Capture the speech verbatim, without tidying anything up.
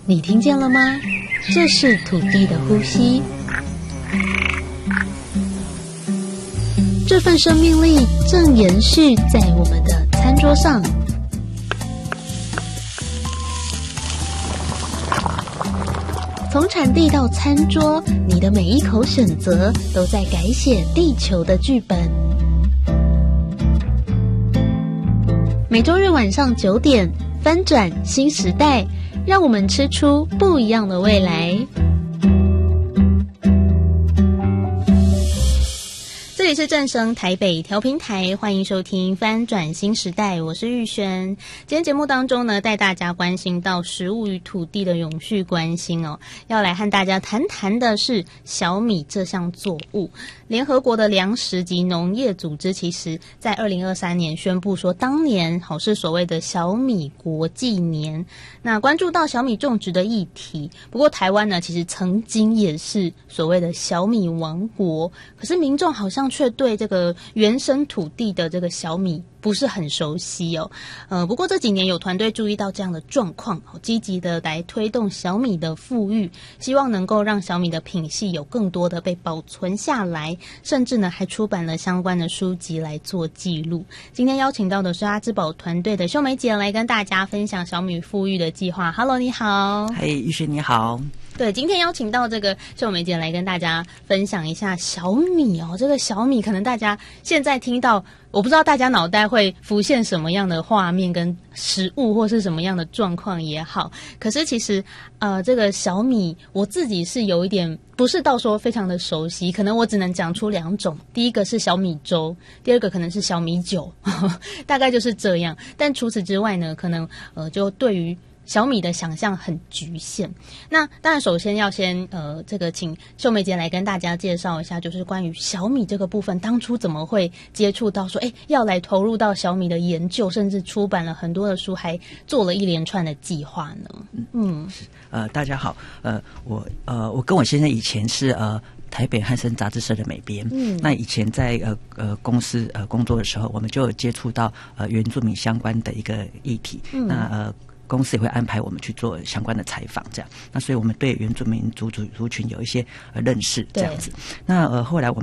你听见了吗？这是土地的呼吸，这份生命力正延续在我们的餐桌上。从产地到餐桌，你的每一口选择都在改写地球的剧本。每周日晚上九点，翻转新时代，让我们吃出不一样的未来。这里是正声台北调频台，欢迎收听翻转新时代，我是玉轩。今天节目当中呢，带大家关心到食物与土地的永续关心哦，要来和大家谈谈的是小米这项作物。联合国的粮食及农业组织其实在二零二三年宣布说，当年好是所谓的小米国际年，那关注到小米种植的议题。不过台湾呢，其实曾经也是所谓的小米王国，可是民众好像却对这个原生土地的这个小米不是很熟悉哦。呃，不过这几年有团队注意到这样的状况，积极的来推动小米的富裕，希望能够让小米的品系有更多的被保存下来，甚至呢还出版了相关的书籍来做记录。今天邀请到的是阿兹宝团队的秀梅姐来跟大家分享小米富裕的计划。Hello， 你好。 嗨，玉轩你好。 对，今天邀请到这个秀梅姐来跟大家分享一下小米哦。这个小米可能大家现在听到，我不知道大家脑袋会浮现什么样的画面跟食物或是什么样的状况也好，可是其实呃，这个小米我自己是有一点不是到说非常的熟悉，可能我只能讲出两种，第一个是小米粥，第二个可能是小米酒大概就是这样。但除此之外呢，可能呃就对于小米的想象很局限。那当然首先要先呃这个请秀梅姐来跟大家介绍一下，就是关于小米这个部分当初怎么会接触到说诶要来投入到小米的研究，甚至出版了很多的书，还做了一连串的计划呢。嗯， 呃大家好，呃我呃我跟我先生以前是呃台北汉声杂志社的美编，嗯，那以前在呃呃公司呃工作的时候，我们就有接触到呃原住民相关的一个议题，嗯，那呃公司也会安排我们去做相关的采访，这样，那所以我们对原住民族族族群有一些呃认识，这样子。那呃后来我们